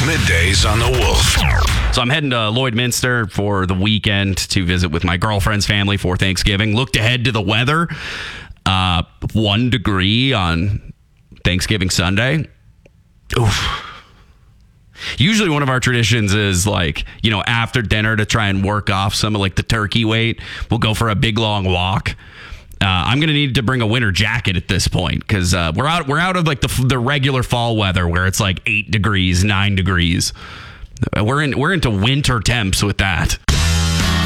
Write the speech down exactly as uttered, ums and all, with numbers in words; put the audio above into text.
Middays on the Wolf. So I'm heading to Lloydminster for the weekend to visit with my girlfriend's family for Thanksgiving. Looked ahead to the weather. Uh, one degree on Thanksgiving Sunday. Oof. Usually one of our traditions is like, you know, after dinner to try and work off some of like the turkey weight, we'll go for a big long walk. Uh, I'm going to need to bring a winter jacket at this point because uh, we're out we're out of like the the regular fall weather where it's like eight degrees, nine degrees. We're in we're into winter temps with that.